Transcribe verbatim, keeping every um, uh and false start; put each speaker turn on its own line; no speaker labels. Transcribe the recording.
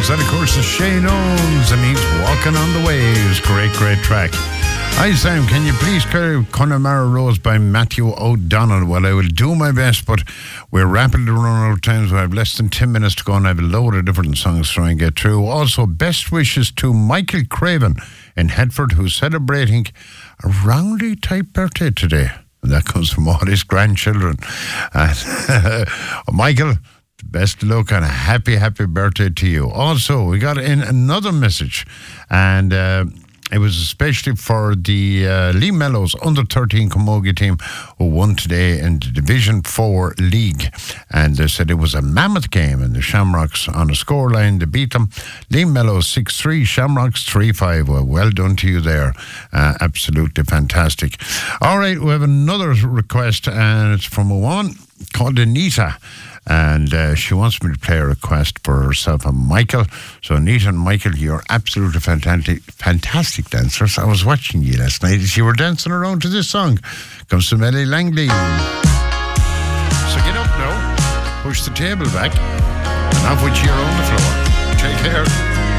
Owens. And of course, it's Shane Owens, and he's Walking on the Waves. Great, great track. Hi, Sam. Can you please carry Connemara Rose by Matthew O'Donnell? Well, I will do my best, but we're rapidly running out of time, so I have less than ten minutes to go, and I have a load of different songs to try and get through. Also, best wishes to Michael Craven in Headford, who's celebrating a roundy type birthday today. And that comes from all his grandchildren. And, Michael, best of luck and a happy, happy birthday to you. Also, we got in another message, and uh, it was especially for the uh, Lee Mellows under thirteen Camogie team who won today in the Division four League. And they said it was a mammoth game, and the Shamrocks on a scoreline, they beat them. Lee Mellows six three, Shamrocks three five. Well, well done to you there. Uh, absolutely fantastic. All right, we have another request, and it's from a woman called Anita. And uh, she wants me to play a request for herself and Michael. So Anita and Michael, you're absolutely fantastic, fantastic dancers. I was watching you last night as you were dancing around to this song. Comes from Ellie Langley. So get up now, push the table back, and off with you on the floor. Take care.